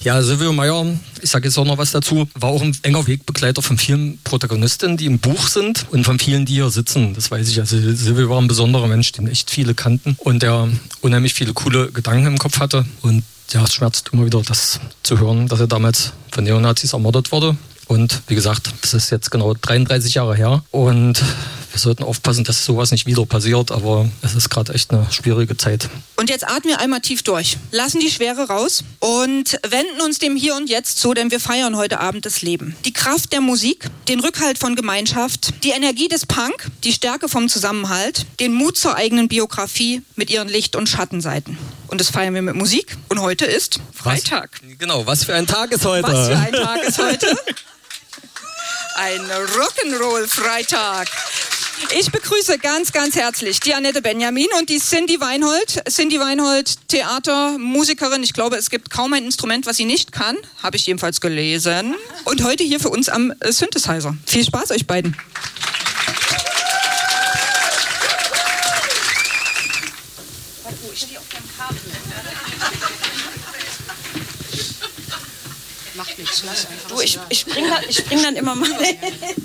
Ja, Silvio Meyer, ich sage jetzt auch noch was dazu, war auch ein enger Wegbegleiter von vielen Protagonistinnen, die im Buch sind und von vielen, die hier sitzen. Das weiß ich. Also Silvio war ein besonderer Mensch, den echt viele kannten und der unheimlich viele coole Gedanken im Kopf hatte. Und ja, es schmerzt immer wieder, das zu hören, dass er damals von Neonazis ermordet wurde. Und wie gesagt, es ist jetzt genau 33 Jahre her und wir sollten aufpassen, dass sowas nicht wieder passiert, aber es ist gerade echt eine schwierige Zeit. Und jetzt atmen wir einmal tief durch, lassen die Schwere raus und wenden uns dem Hier und Jetzt zu, denn wir feiern heute Abend das Leben. Die Kraft der Musik, den Rückhalt von Gemeinschaft, die Energie des Punk, die Stärke vom Zusammenhalt, den Mut zur eigenen Biografie mit ihren Licht- und Schattenseiten. Und das feiern wir mit Musik und heute ist Freitag. Genau, was für ein Tag ist heute? Was für ein Tag ist heute? Ein Rock'n'Roll-Freitag. Ich begrüße ganz, ganz herzlich die Annette Benjamin und die Cindy Weinhold. Cindy Weinhold, Theatermusikerin. Ich glaube, es gibt kaum ein Instrument, was sie nicht kann. Habe ich jedenfalls gelesen. Und heute hier für uns am Synthesizer. Viel Spaß euch beiden. Oh, ich stehe auf dem Kabel. Macht nichts, lass einfach. Du, ich spring dann immer mal.